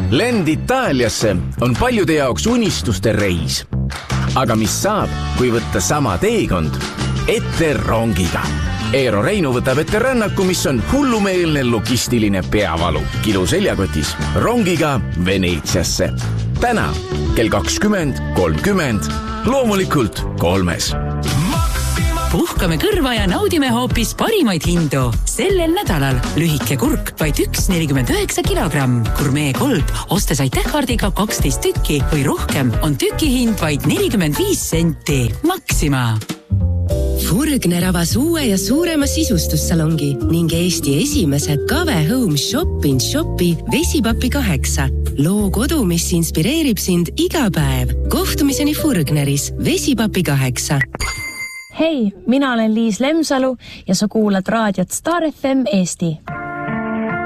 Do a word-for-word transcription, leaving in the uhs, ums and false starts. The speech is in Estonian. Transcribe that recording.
Lend Itaaliasse on paljude jaoks unistuste reis. Aga mis saab, kui võtta sama teekond ette rongiga? Eero Reinu võtab ette rännaku, mis on hullumeelne logistiline peavalu. Kilo seljakotis rongiga Veneetsiasse. Täna kell kakskümmend kolmkümmend, loomulikult kolmes. Puhkame kõrva ja naudime hoopis parimaid hindu. Sellel nädalal lühike kurk vaid üks nelikümmend üheksa kilogramm. Gourmet kolb oste sai tehkardiga kaksteist tükki või rohkem on tükihind vaid nelikümmend viis senti. Maxima. Furgner avas uue ja suurema sisustussalongi ning Eesti esimese Kave Home Shop in Shopi Vesipapi kaheksa. Loo kodu, mis inspireerib sind iga päev. Kohtumiseni Furgneris Vesipapi kaheksa. Hei, mina olen Liis Lemsalu ja sa kuulad raadiot Star F M Eesti.